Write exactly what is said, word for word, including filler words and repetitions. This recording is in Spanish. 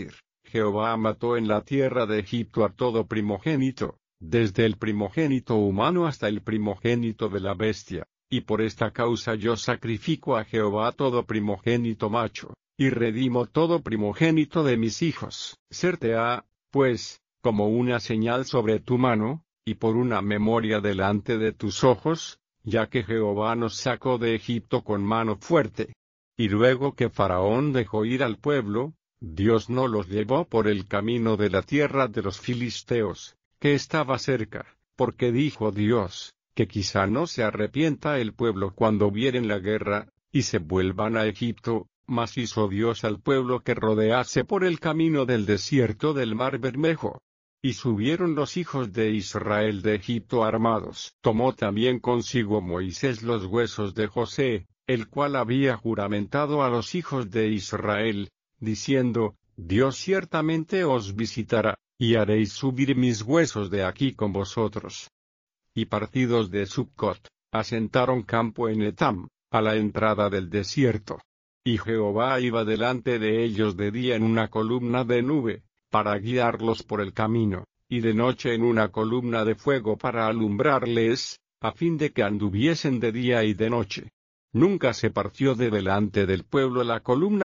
Jehová mató en la tierra de Egipto a todo primogénito, desde el primogénito humano hasta el primogénito de la bestia, y por esta causa yo sacrifico a Jehová todo primogénito macho, y redimo todo primogénito de mis hijos. Serte ha, pues, como una señal sobre tu mano, y por una memoria delante de tus ojos, ya que Jehová nos sacó de Egipto con mano fuerte. Y luego que Faraón dejó ir al pueblo, Dios no los llevó por el camino de la tierra de los filisteos, que estaba cerca, porque dijo Dios, que quizá no se arrepienta el pueblo cuando vieren la guerra, y se vuelvan a Egipto, mas hizo Dios al pueblo que rodease por el camino del desierto del mar Bermejo. Y subieron los hijos de Israel de Egipto armados. Tomó también consigo Moisés los huesos de José, el cual había juramentado a los hijos de Israel, diciendo, Dios ciertamente os visitará, y haréis subir mis huesos de aquí con vosotros. Y partidos de Succot, asentaron campo en Etam, a la entrada del desierto. Y Jehová iba delante de ellos de día en una columna de nube, para guiarlos por el camino, y de noche en una columna de fuego para alumbrarles, a fin de que anduviesen de día y de noche. Nunca se partió de delante del pueblo la columna